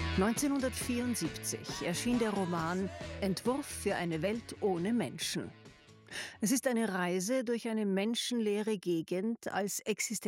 1974 erschien der Roman »Entwurf für eine Welt ohne Menschen«. Es ist eine Reise durch eine menschenleere Gegend als